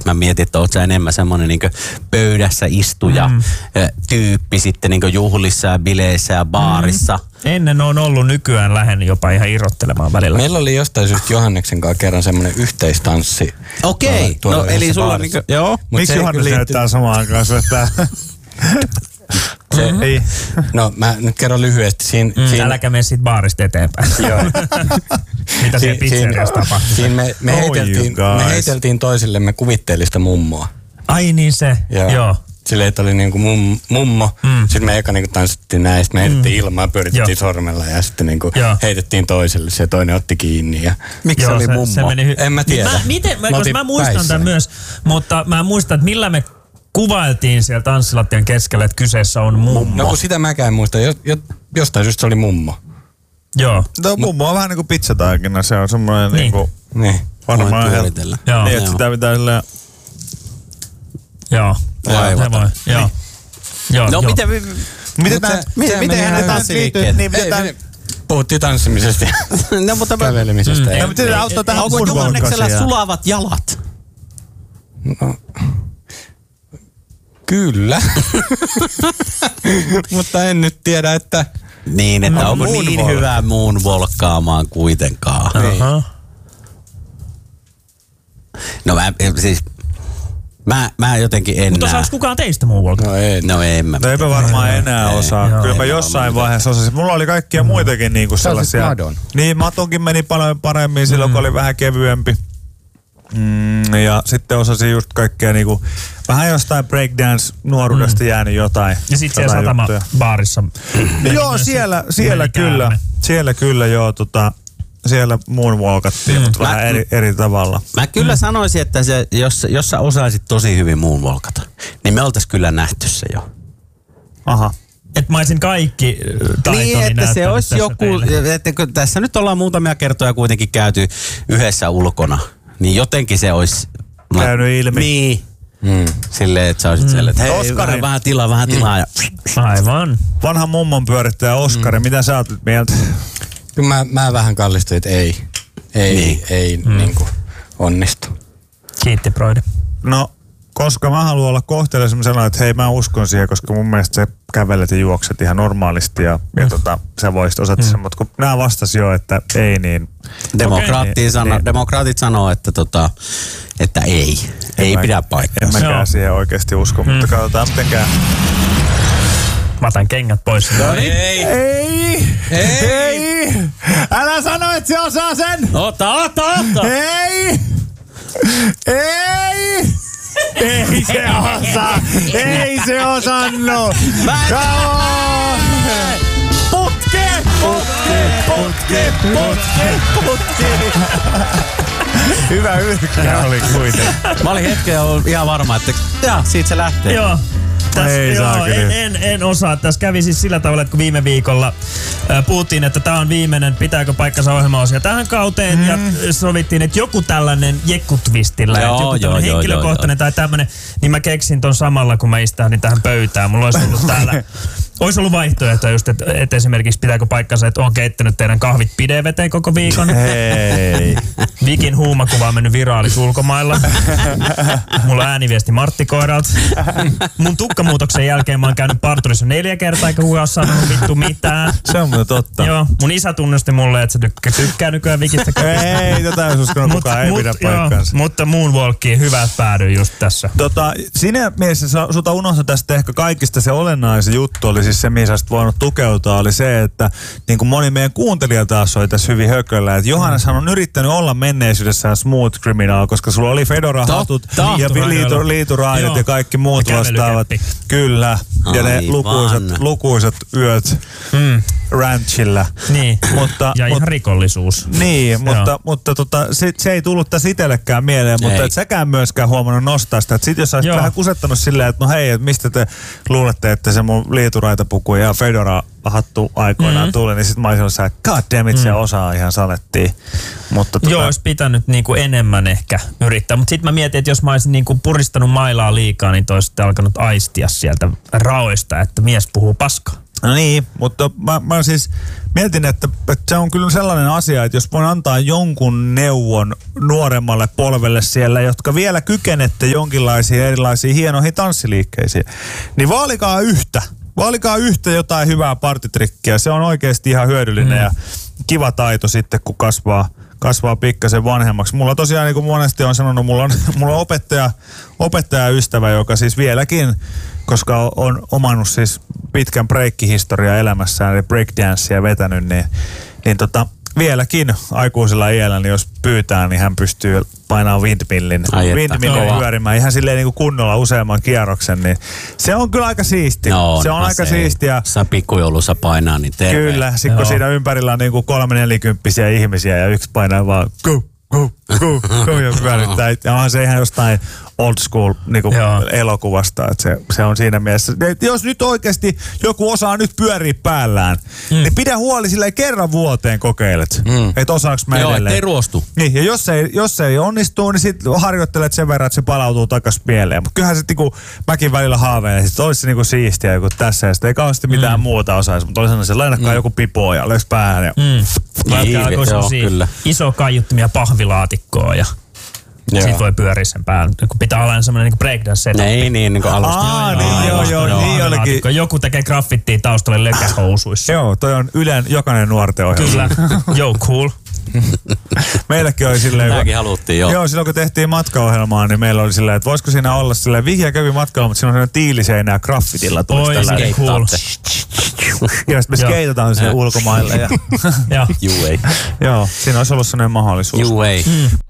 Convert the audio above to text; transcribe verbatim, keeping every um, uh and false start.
Mä mietin, että oot sä enemmän semmonen niinku pöydässä istuja mm. tyyppi sitten niinku juhlissa ja bileissä ja baarissa. Mm. Ennen on ollut, nykyään lähden jopa ihan irrottelemaan välillä. Meillä oli jostain syystä Johanneksen kanssa kerran semmoinen yhteistanssi. Okei, okay. No eli sulla niinku, joo. Miksi Johannes liitty... näyttää samaan aikaan? Se, ei. No mä nyt kerron lyhyesti. Siin, mm, siin... Äläkä mene siitä baarista eteenpäin. Joo. Mitä siellä pizzeriassa tapahtui? Siinä me, me, heiteltiin, me heiteltiin toisillemme kuvitteellista mummoa. Ai niin se, joo. joo. Silleen, että oli niinku mum, mummo. Mm. Sitten me eka niinku tanssittiin näin, sitten me heitettiin mm. ilmaa, pyöritettiin sormella ja sitten niinku heitettiin toiselle. Se toinen otti kiinni. Ja... Miksi joo, se oli se, mummo? Se meni hy- en mä tiedä. Mä, miten, mä, koska mä muistan päissä. Tämän myös, mutta mä muistan, että millä me kuvailtiin siellä tanssilattian keskellä, että kyseessä on mummo. No kun sitä mäkään muista. Jo, jo, jostain syystä se oli mummo. Joo. No mummo on vähän niin kuin pizzataikina. Se on semmoinen niin kuin... Niin. Varmaan pyöritellä. Joo. Niin, että sitä pitää silleen... Joo. Vaivata. Voi. Joo. Niin. Joo. No joo. miten... Miten tämä... Miten hän tanssiliikkeet? Niin miten tämä... Puhuttiin tanssimisesta ja no, mutta kävelemisestä. Mm. Ja miten se auttaa tähän onko Johanneksella sulavat jalat? No... Kyllä. Mutta en nyt tiedä, että... Niin, että no, onko niin volk. Hyvä muun volkkaamaan kuitenkaan. Uh-huh. No mä siis... Mä, mä jotenkin en Mutta osaako kukaan teistä muun volkata? No ei, no ei mä. No eipä varmaan enää ei, osaa. Joo, Kyllä mä jossain vaiheessa osasin. Mulla oli kaikkia mm. muitakin niinku sellaisia. Madon. Niin, matonkin meni paljon paremmin silloin, mm. kun oli vähän kevyempi. Mm, ja sitten osasin just kaikkea niinku, vähän jostain breakdance nuoruudesta mm. jäänyt jotain. Ja sitten siellä satama-baarissa. Joo, siellä, siellä kyllä. Siellä kyllä joo, tota, siellä moonwalkattiin, mm. mutta mä, vähän eri, eri tavalla. Mä kyllä mm. sanoisin, että se, jos, jos sä osaisit tosi hyvin moonwalkata, niin me oltais kyllä nähty se jo. Aha. Että mä olisin kaikki taitoni niin, että se olisi joku, että tässä nyt ollaan muutamia kertoja kuitenkin käyty yhdessä ulkona, niin jotenkin se olisi... Käynyt ilmi. Niin. Mm. Silleen, että sä olisit mm. siellä, että hei, Oskari. vähän tilaa, vähän tilaa. Mm. Ja... Aivan. Vanha mummon pyörittäjä Oskari, mm. mitä sä oot mieltä? Kyllä mä, mä vähän kallistuin, että ei, ei, niin. ei mm. niin kuin onnistu. Kiitti, Broidi. No, koska mä haluan olla kohteellisemmän sellainen, että hei, mä uskon siihen, koska mun mielestä sä kävelet ja juokset ihan normaalisti ja, mm. ja tota, sä voisit osata mm. sen, mutta kun nää vastasi jo, että ei, niin... Okay. Sano, niin. Demokraatit sanoo, että, tota, että ei, en ei mä, pidä paikkaa. En mäkään siihen oikeasti usko, mm. mutta katsotaan mitenkään... Mä otan kengät pois. No ei. Ei. Ei. Ei. Älä sano, että se osaa sen. Ota, ota, ota. Ei. Ei. Ei se osaa. Ei se osannut. Putke. Putke. Putke. Putke. Putke. Hyvä yrkkä oli kuitenkin. Mä olin hetken ihan varma, että jaa, siitä se lähtee. Joo. Tässä, joo, en, en, en osaa. Tässä kävi siis sillä tavalla, että kun viime viikolla äh, puhuttiin, että tämä on viimeinen pitääkö paikkansa ohjelmaosia tähän kauteen mm. ja sovittiin, että joku tällainen jekkutvistillä, joo, että joku joo, joo, henkilökohtainen joo, joo. tai tämmöinen, niin mä keksin ton samalla, kun mä istahdin tähän pöytään. Mulla olisi ollut täällä, olisi ollut vaihtoehto just, että, että esimerkiksi pitääkö paikkansa, että on keittänyt teidän kahvit pideveteen koko viikon. Hei. Vikin huumakuva on mennyt viraalis ulkomailla. Mulla on ääniviesti Martti Koiralta. Mun tukkamuutoksen jälkeen mä oon käynyt parturissa neljä kertaa, eikä kukaan ole sanonut vittu mitään. Se on muuten totta. Joo, mun isä tunnusti mulle, että se tykkää, tykkää nykyään Vikistä. Ei, tätä ei uskonut kukaan, ei pidä paikkaansa. Mutta Moonwalkiin hyvät päädyin just tässä. Tota, siinä mielessä sulta unohtu tästä ehkä kaikista se olennaisin juttu oli siis se, mihin sä olisit voinut tukeutua, oli se, että niin kuin moni meidän kuuntelija taas oli tässä hyvin hököllä, että Johanneshan on yrittänyt olla menneisyydessään smooth criminal, koska sulla oli Fedora-hatut ja liitu, liituraidat ja kaikki muut vastaavat. Kyllä. Ja ne lukuisat, lukuisat yöt mm. ranchilla. Niin. Mutta, ja mut, ihan rikollisuus. Niin, mutta, mutta tota, se, se ei tullut tässä itsellekään mieleen, mutta et säkään myöskään huomannut nostaa sitä. Sitten jos sä olisit vähän kusettanut silleen, että no hei, et mistä te luulette, että se mun liituraitapuku ja Fedora hattu aikoinaan mm. tuli, niin sit mä olisin ollut sä, god damn it, mm. se osaa ihan salettiin. Mutta tota... Joo, olisi pitänyt niinku enemmän ehkä yrittää, mutta sitten mä mietin, että jos mä olisin niinku puristanut mailaa liikaa, niin toi sitten alkanut aistia sieltä raoista, että mies puhuu paskaa. No niin, mutta mä, mä siis mietin, että, että se on kyllä sellainen asia, että jos voin antaa jonkun neuvon nuoremmalle polvelle siellä, jotka vielä kykenette jonkinlaisiin erilaisiin hienoihin tanssiliikkeisiin, niin vaalikaa yhtä. Vaalikaa yhtä jotain hyvää partitrikkiä. Se on oikeasti ihan hyödyllinen mm. ja kiva taito sitten, kun kasvaa, kasvaa pikkasen vanhemmaksi. Mulla tosiaan, niin kuin monesti on sanonut, mulla on, mulla on opettaja, opettajaystävä, joka siis vieläkin, koska on omannut siis pitkän breikkihistoria elämässään, eli breakdancea vetänyt, niin, niin tota, vieläkin aikuisella iällä, niin jos pyytää, niin hän pystyy painamaan windmillin, windmillin pyörimään ihan silleen niin kuin kunnolla useamman kierroksen, niin se on kyllä aika siisti. No, se on no aika se siistiä. Saa pikkujoulussa painaa, niin terve. Kyllä, sit kun siinä ympärillä on niin kuin kolme nelikymppisiä ihmisiä ja yksi painaa vaan go, go, go, go ja pyörittää. Ja onhan se ihan jostain old school niinku elokuvasta, että se, se on siinä mielessä. Et jos nyt oikeasti joku osaa nyt pyöriä päällään, mm. niin pidä huoli silleen kerran vuoteen kokeilet, mm. että osaaks mä Joo, edelleen. ettei ruostu. Niin, ja jos ei, jos ei onnistuu, niin sit harjoittelet sen verran, että se palautuu takas mieleen. Mutta kyllähän se niinku, mäkin välillä haaveilen, että olisi se niinku siistiä joku tässä ja sitten ei kauheasti mitään mm. muuta osaisi, mutta toisaalta se lainakkaa mm. joku pipo ja löys päähän ja... Mm. Niin, joo, kyllä. Iso kaiuttimia pahvilaatikkoa ja sitten voi pyöriä sen päällä. Kun pitää olla semmoinen niin breakdance setup. Niin, niin, niin kuin alusta. Aa, joo, niin, joo, joo, joo, niin olikin. Joku tekee graffittia taustalle lökähousuissa. Joo, toi on Ylen jokainen nuorten ohjelma. Kyllä, joo, cool. Meilläkin oli silleen... Tämäkin haluttiin, joo. Joo, silloin kun tehtiin matkaohjelmaa, niin meillä oli silleen, että voisiko siinä olla silleen, vihja kävi matkaohjelma, mutta siinä on sellainen tiiliseinä ja graffitilla tulisi tällainen. Oi, cool. Ja sitten me skeitataan sinne ulkomaille. Ja Juu ei. Joo, siinä olisi ollut sellainen mahdollisuus. Juu ei. Mm.